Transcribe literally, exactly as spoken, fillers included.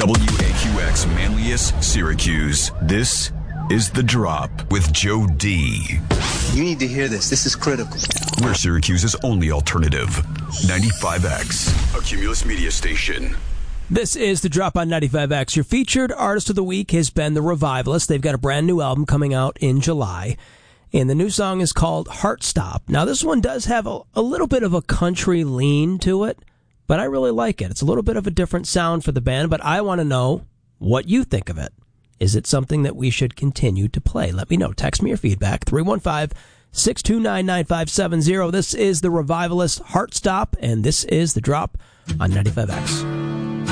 W A Q X Manlius, Syracuse. This is The Drop with Joe D. You need to hear this. This is critical. We're Syracuse's only alternative. ninety-five X, a Cumulus media station. This is The Drop on ninety-five X. Your featured artist of the week has been The Revivalists. They've got a brand new album coming out in July, and the new song is called Heart Stop. Now, this one does have a, a little bit of a country lean to it, but I really like it. It's a little bit of a different sound for the band, but I want to know what you think of it. Is it something that we should continue to play? Let me know. Text me your feedback, three one five, six two nine, nine five seven zero. This is The Revivalist, Heart Stop, and this is The Drop on ninety-five X.